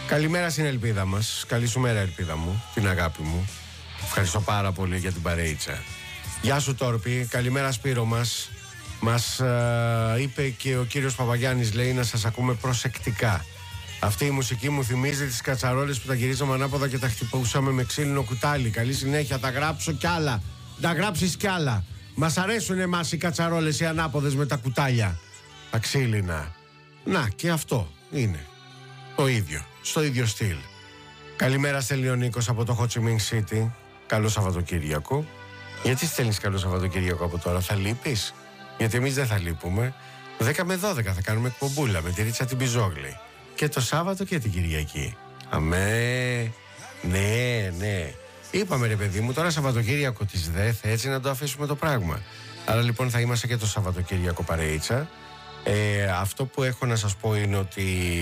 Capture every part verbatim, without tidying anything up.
Καλημέρα στην ελπίδα μας. Καλή σου μέρα, ελπίδα μου, την αγάπη μου. Ευχαριστώ πάρα πολύ για την παρέιτσα. Γεια σου, Τόρπη. Καλημέρα, Σπύρο μας. Μας ε, είπε και ο κύριος Παπαγιάννης, λέει, να σας ακούμε προσεκτικά. Αυτή η μουσική μου θυμίζει τις κατσαρόλες που τα γυρίζαμε ανάποδα και τα χτυπούσαμε με ξύλινο κουτάλι. Καλή συνέχεια, τα γράψω κι άλλα. Τα γράψεις κι άλλα. Μας αρέσουν εμάς οι κατσαρόλες οι ανάποδες με τα κουτάλια. Τα ξύλινα. Να, και αυτό είναι το ίδιο, στο ίδιο στυλ. Καλημέρα, στέλνει ο Νίκος από το Ho Chi Minh City. Καλό Σαββατοκύριακο. Γιατί στέλνεις καλό Σαββατοκύριακο από τώρα, θα λείπεις? Γιατί εμείς δεν θα λείπουμε. δέκα με δώδεκα θα κάνουμε εκπομπούλα με τη Ρίτσα την Πιζόγλη. Και το Σάββατο και την Κυριακή. Αμέ, ναι, ναι. Είπαμε, ρε παιδί μου, τώρα Σαββατοκύριακο της ΔΕΘ, έτσι να το αφήσουμε το πράγμα. Άρα λοιπόν θα είμαστε και το Σαββατοκύριακο παρεΐτσα. Ε, αυτό που έχω να σας πω είναι ότι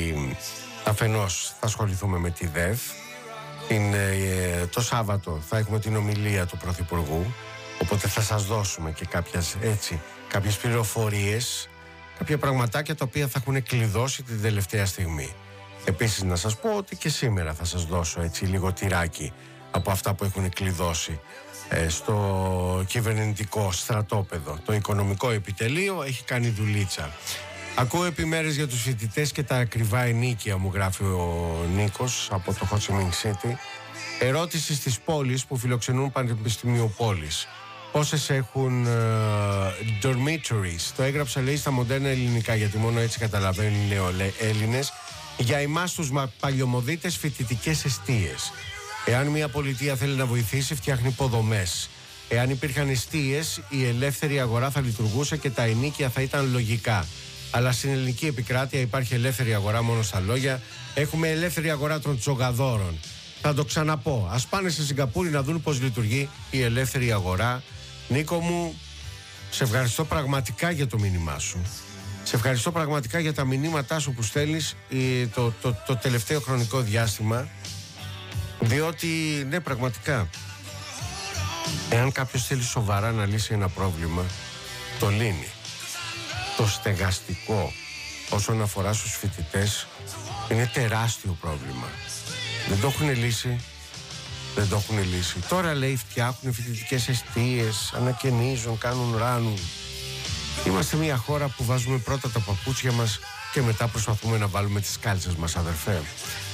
αφενός θα ασχοληθούμε με τη ΔΕΘ. Την, ε, το Σάββατο θα έχουμε την ομιλία του Πρωθυπουργού. Οπότε θα σας δώσουμε και κάποιες, έτσι, κάποιες πληροφορίες, κάποια πραγματάκια τα οποία θα έχουν κλειδώσει την τελευταία στιγμή. Επίσης να σας πω ότι και σήμερα θα σας δώσω έτσι λίγο τυράκι από αυτά που έχουν κλειδώσει ε, στο κυβερνητικό στρατόπεδο. Το οικονομικό επιτελείο έχει κάνει δουλίτσα. Ακούω επιμέρες για τους φοιτητές και τα ακριβά ενίκια, μου γράφει ο Νίκος από το Ho Chi Minh City. Ερώτηση στις πόλεις που φιλοξενούν πανεπιστημιοπόλεις. Πόσες έχουν uh, dormitories? Το έγραψα, λέει, στα μοντέρνα ελληνικά, γιατί μόνο έτσι καταλαβαίνουν οι νεοέλληνες. Για εμάς τους παλιωμοδίτες, φοιτητικές εστίες. Εάν μια πολιτεία θέλει να βοηθήσει, φτιάχνει υποδομές. Εάν υπήρχαν εστίες, η ελεύθερη αγορά θα λειτουργούσε και τα ενοίκια θα ήταν λογικά. Αλλά στην ελληνική επικράτεια υπάρχει ελεύθερη αγορά μόνο στα λόγια. Έχουμε ελεύθερη αγορά των τσογαδόρων. Θα το ξαναπώ. Ας πάνε στη Σιγκαπούρη να δουν πώς λειτουργεί η ελεύθερη αγορά. Νίκο μου, σε ευχαριστώ πραγματικά για το μήνυμά σου. Σε ευχαριστώ πραγματικά για τα μηνύματά σου που στέλνεις το, το, το τελευταίο χρονικό διάστημα. Διότι, ναι, πραγματικά, εάν κάποιος θέλει σοβαρά να λύσει ένα πρόβλημα, το λύνει. Το στεγαστικό όσον αφορά στους φοιτητές είναι τεράστιο πρόβλημα. Δεν το έχουν λύσει. Δεν το έχουν λύσει. Τώρα, λέει, φτιάχνουν φοιτητικές εστίες, ανακαινίζουν, κάνουν, ράνουν. Είμαστε μια χώρα που βάζουμε πρώτα τα παπούτσια μας και μετά προσπαθούμε να βάλουμε τις κάλτσες μας, αδερφέ.